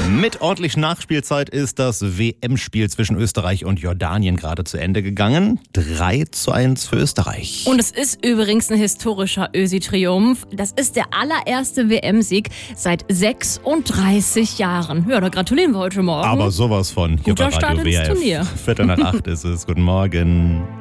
Mit ordentlich Nachspielzeit ist das WM-Spiel zwischen Österreich und Jordanien gerade zu Ende gegangen. 3:1 für Österreich. Und es ist übrigens ein historischer Ösi-Triumph. Das ist der allererste WM-Sieg seit 36 Jahren. Ja, da gratulieren wir heute Morgen. Aber sowas von. Hier Guter bei Radio Start ins WRF. Turnier. 7:45 ist es. Guten Morgen.